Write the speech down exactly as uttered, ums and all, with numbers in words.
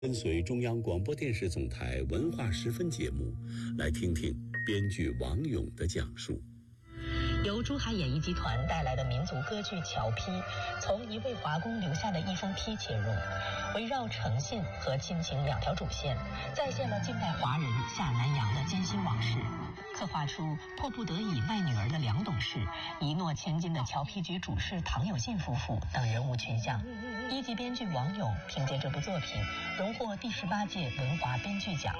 跟随中央广播电视总台文化十分节目，来听听编剧王勇的讲述。 由珠海演艺集团带来的民族歌剧《侨批》，从一位华工留下的一封批切入，围绕诚信和亲情两条主线，再现了近代华人下南洋的艰辛往事，刻画出迫不得已卖女儿的梁董事、一诺千金的侨批局主事唐有信夫妇等人物群像。一级编剧王勇凭借这部作品荣获第十八届文华编剧奖。